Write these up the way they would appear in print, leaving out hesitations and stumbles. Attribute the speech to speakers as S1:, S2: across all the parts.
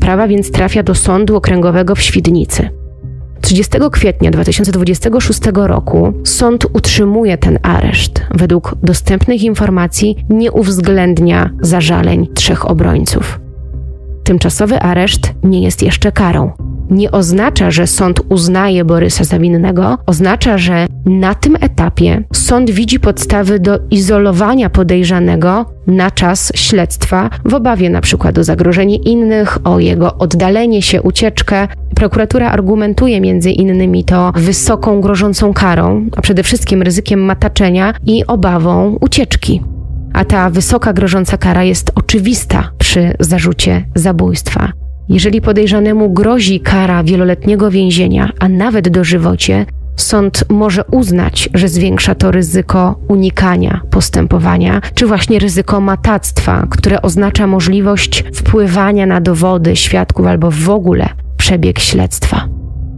S1: Sprawa więc trafia do Sądu Okręgowego w Świdnicy. 30 kwietnia 2026 roku sąd utrzymuje ten areszt. Według dostępnych informacji nie uwzględnia zażaleń 3 obrońców. Tymczasowy areszt nie jest jeszcze karą. Nie oznacza, że sąd uznaje Borysa za winnego, oznacza, że na tym etapie sąd widzi podstawy do izolowania podejrzanego na czas śledztwa w obawie np. o zagrożenie innych, o jego oddalenie się, ucieczkę. Prokuratura argumentuje między innymi to wysoką grożącą karą, a przede wszystkim ryzykiem mataczenia i obawą ucieczki. A ta wysoka grożąca kara jest oczywista przy zarzucie zabójstwa. Jeżeli podejrzanemu grozi kara wieloletniego więzienia, a nawet dożywocie, sąd może uznać, że zwiększa to ryzyko unikania postępowania, czy właśnie ryzyko matactwa, które oznacza możliwość wpływania na dowody, świadków albo w ogóle przebieg śledztwa.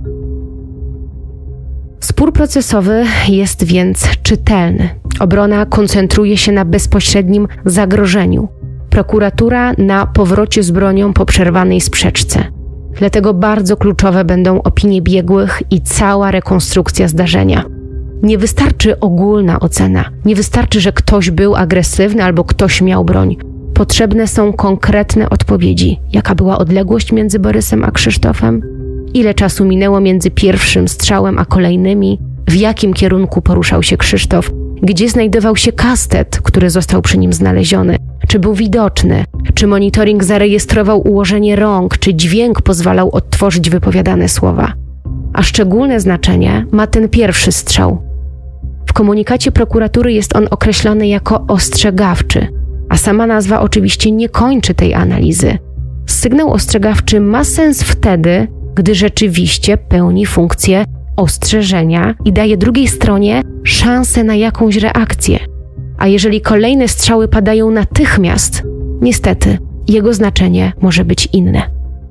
S1: Spór procesowy jest więc czytelny. Obrona koncentruje się na bezpośrednim zagrożeniu. Prokuratura na powrocie z bronią po przerwanej sprzeczce. Dlatego bardzo kluczowe będą opinie biegłych i cała rekonstrukcja zdarzenia. Nie wystarczy ogólna ocena, nie wystarczy, że ktoś był agresywny albo ktoś miał broń. Potrzebne są konkretne odpowiedzi. Jaka była odległość między Borysem a Krzysztofem? Ile czasu minęło między pierwszym strzałem a kolejnymi? W jakim kierunku poruszał się Krzysztof? Gdzie znajdował się kastet, który został przy nim znaleziony? Czy był widoczny? Czy monitoring zarejestrował ułożenie rąk? Czy dźwięk pozwalał odtworzyć wypowiadane słowa? A szczególne znaczenie ma ten pierwszy strzał. W komunikacie prokuratury jest on określony jako ostrzegawczy, a sama nazwa oczywiście nie kończy tej analizy. Sygnał ostrzegawczy ma sens wtedy, gdy rzeczywiście pełni funkcję ostrzeżenia i daje drugiej stronie szansę na jakąś reakcję. A jeżeli kolejne strzały padają natychmiast, niestety jego znaczenie może być inne.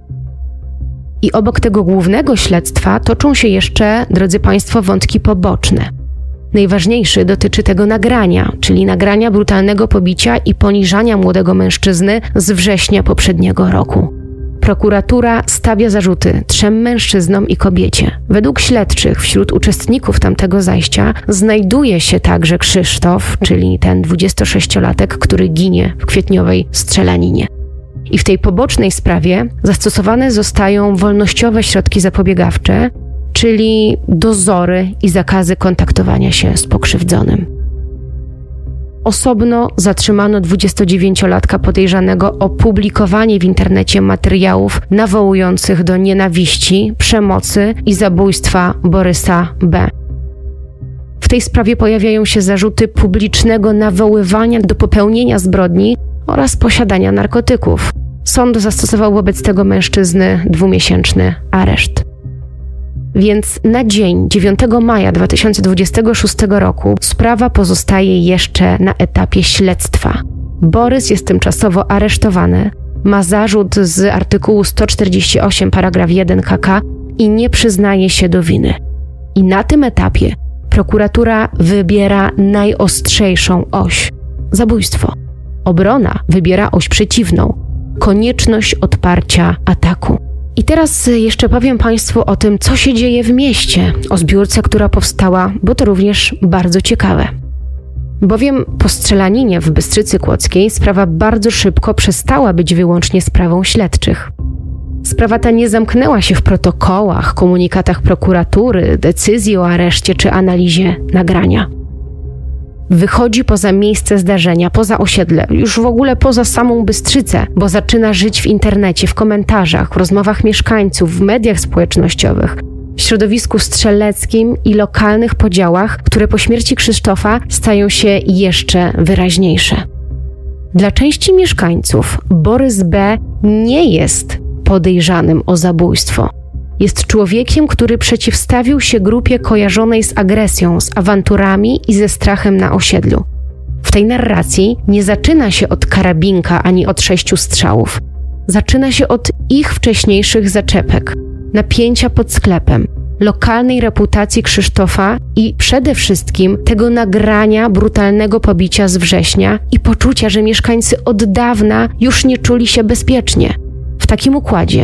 S1: I obok tego głównego śledztwa toczą się jeszcze, drodzy Państwo, wątki poboczne. Najważniejszy dotyczy tego nagrania, czyli nagrania brutalnego pobicia i poniżania młodego mężczyzny z września poprzedniego roku. Prokuratura stawia zarzuty 3 mężczyznom i kobiecie. Według śledczych wśród uczestników tamtego zajścia znajduje się także Krzysztof, czyli ten 26-latek, który ginie w kwietniowej strzelaninie. I w tej pobocznej sprawie zastosowane zostają wolnościowe środki zapobiegawcze, czyli dozory i zakazy kontaktowania się z pokrzywdzonym. Osobno zatrzymano 29-latka podejrzanego o publikowanie w internecie materiałów nawołujących do nienawiści, przemocy i zabójstwa Borysa B. W tej sprawie pojawiają się zarzuty publicznego nawoływania do popełnienia zbrodni oraz posiadania narkotyków. Sąd zastosował wobec tego mężczyzny 2-miesięczny areszt. Więc na dzień 9 maja 2026 roku sprawa pozostaje jeszcze na etapie śledztwa. Borys jest tymczasowo aresztowany, ma zarzut z artykułu 148 paragraf 1 KK i nie przyznaje się do winy. I na tym etapie prokuratura wybiera najostrzejszą oś – zabójstwo. Obrona wybiera oś przeciwną – konieczność odparcia ataku. I teraz jeszcze powiem Państwu o tym, co się dzieje w mieście, o zbiórce, która powstała, bo to również bardzo ciekawe. Bowiem po strzelaninie w Bystrzycy Kłodzkiej sprawa bardzo szybko przestała być wyłącznie sprawą śledczych. Sprawa ta nie zamknęła się w protokołach, komunikatach prokuratury, decyzji o areszcie czy analizie nagrania. Wychodzi poza miejsce zdarzenia, poza osiedle, już w ogóle poza samą Bystrzycę, bo zaczyna żyć w internecie, w komentarzach, w rozmowach mieszkańców, w mediach społecznościowych, w środowisku strzeleckim i lokalnych podziałach, które po śmierci Krzysztofa stają się jeszcze wyraźniejsze. Dla części mieszkańców Borys B. nie jest podejrzanym o zabójstwo. Jest człowiekiem, który przeciwstawił się grupie kojarzonej z agresją, z awanturami i ze strachem na osiedlu. W tej narracji nie zaczyna się od karabinka ani od 6 strzałów. Zaczyna się od ich wcześniejszych zaczepek, napięcia pod sklepem, lokalnej reputacji Krzysztofa i przede wszystkim tego nagrania brutalnego pobicia z września i poczucia, że mieszkańcy od dawna już nie czuli się bezpiecznie. W takim układzie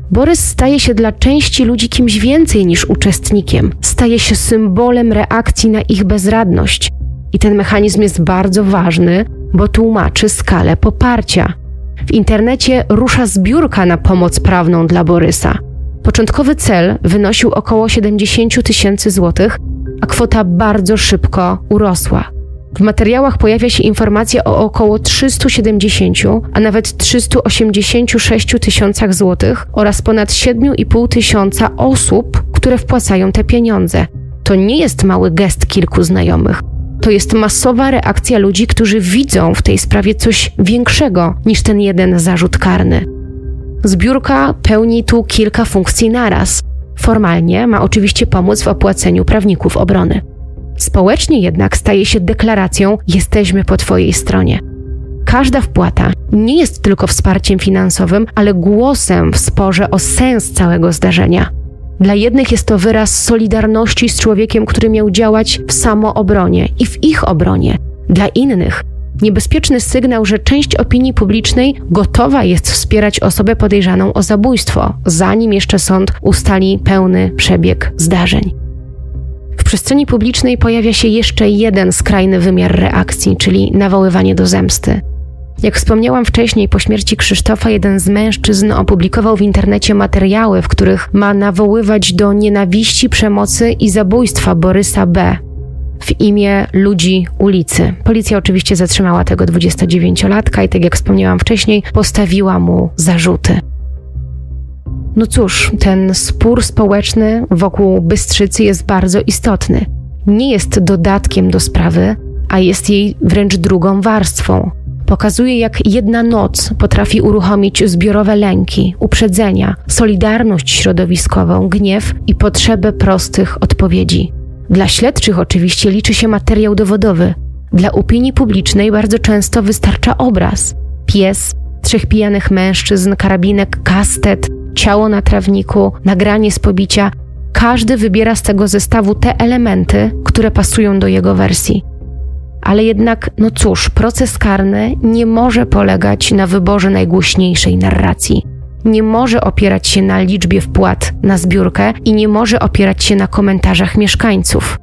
S1: Borys staje się dla części ludzi kimś więcej niż uczestnikiem. Staje się symbolem reakcji na ich bezradność. I ten mechanizm jest bardzo ważny, bo tłumaczy skalę poparcia. W internecie rusza zbiórka na pomoc prawną dla Borysa. Początkowy cel wynosił około 70 000 złotych, a kwota bardzo szybko urosła. W materiałach pojawia się informacja o około 370, a nawet 386 tysiącach złotych oraz ponad 7,5 tysiąca osób, które wpłacają te pieniądze. To nie jest mały gest kilku znajomych. To jest masowa reakcja ludzi, którzy widzą w tej sprawie coś większego niż ten jeden zarzut karny. Zbiórka pełni tu kilka funkcji naraz. Formalnie ma oczywiście pomóc w opłaceniu prawników obrony. Społecznie jednak staje się deklaracją: jesteśmy po Twojej stronie. Każda wpłata nie jest tylko wsparciem finansowym, ale głosem w sporze o sens całego zdarzenia. Dla jednych jest to wyraz solidarności z człowiekiem, który miał działać w samoobronie i w ich obronie. Dla innych niebezpieczny sygnał, że część opinii publicznej gotowa jest wspierać osobę podejrzaną o zabójstwo, zanim jeszcze sąd ustali pełny przebieg zdarzeń. W przestrzeni publicznej pojawia się jeszcze jeden skrajny wymiar reakcji, czyli nawoływanie do zemsty. Jak wspomniałam wcześniej, po śmierci Krzysztofa jeden z mężczyzn opublikował w internecie materiały, w których ma nawoływać do nienawiści, przemocy i zabójstwa Borysa B. w imię ludzi ulicy. Policja oczywiście zatrzymała tego 29-latka i, tak jak wspomniałam wcześniej, postawiła mu zarzuty. No cóż, ten spór społeczny wokół Bystrzycy jest bardzo istotny. Nie jest dodatkiem do sprawy, a jest jej wręcz drugą warstwą. Pokazuje, jak jedna noc potrafi uruchomić zbiorowe lęki, uprzedzenia, solidarność środowiskową, gniew i potrzebę prostych odpowiedzi. Dla śledczych oczywiście liczy się materiał dowodowy. Dla opinii publicznej bardzo często wystarcza obraz. Pies, 3 pijanych mężczyzn, karabinek, kastet, ciało na trawniku, nagranie z pobicia. Każdy wybiera z tego zestawu te elementy, które pasują do jego wersji. Ale jednak, no cóż, proces karny nie może polegać na wyborze najgłośniejszej narracji. Nie może opierać się na liczbie wpłat na zbiórkę i nie może opierać się na komentarzach mieszkańców.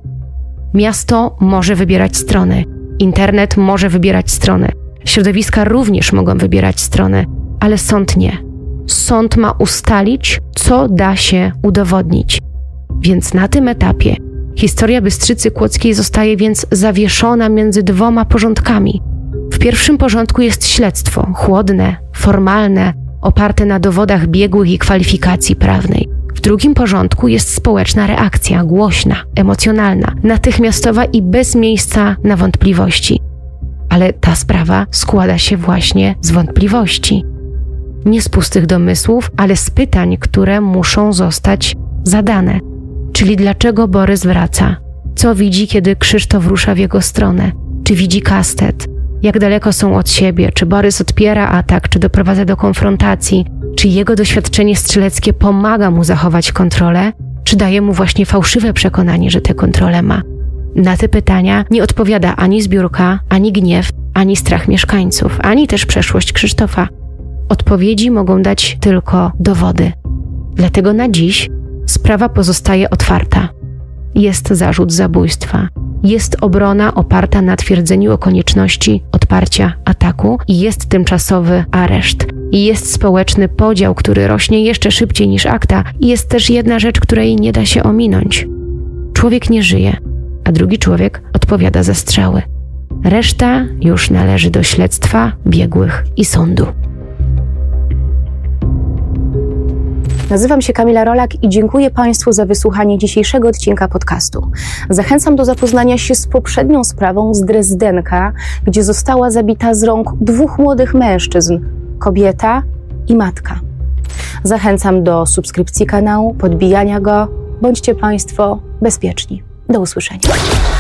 S1: Miasto może wybierać strony, internet może wybierać strony, środowiska również mogą wybierać strony, ale sąd nie. Sąd ma ustalić, co da się udowodnić. Więc na tym etapie historia Bystrzycy Kłodzkiej zostaje więc zawieszona między 2 porządkami. W pierwszym porządku jest śledztwo, chłodne, formalne, oparte na dowodach biegłych i kwalifikacji prawnej. W drugim porządku jest społeczna reakcja, głośna, emocjonalna, natychmiastowa i bez miejsca na wątpliwości. Ale ta sprawa składa się właśnie z wątpliwości. Nie z pustych domysłów, ale z pytań, które muszą zostać zadane. Czyli dlaczego Borys wraca? Co widzi, kiedy Krzysztof rusza w jego stronę? Czy widzi kastet? Jak daleko są od siebie? Czy Borys odpiera atak? Czy doprowadza do konfrontacji? Czy jego doświadczenie strzeleckie pomaga mu zachować kontrolę? Czy daje mu właśnie fałszywe przekonanie, że tę kontrolę ma? Na te pytania nie odpowiada ani zbiórka, ani gniew, ani strach mieszkańców, ani też przeszłość Krzysztofa. Odpowiedzi mogą dać tylko dowody. Dlatego na dziś sprawa pozostaje otwarta. Jest zarzut zabójstwa. Jest obrona oparta na twierdzeniu o konieczności odparcia ataku i jest tymczasowy areszt. I jest społeczny podział, który rośnie jeszcze szybciej niż akta. I jest też jedna rzecz, której nie da się ominąć. Człowiek nie żyje, a drugi człowiek odpowiada za strzały. Reszta już należy do śledztwa, biegłych i sądu.
S2: Nazywam się Kamila Rolak i dziękuję Państwu za wysłuchanie dzisiejszego odcinka podcastu. Zachęcam do zapoznania się z poprzednią sprawą z Drezdenka, gdzie została zabita z rąk 2 młodych mężczyzn, kobieta i matka. Zachęcam do subskrypcji kanału, podbijania go. Bądźcie Państwo bezpieczni. Do usłyszenia.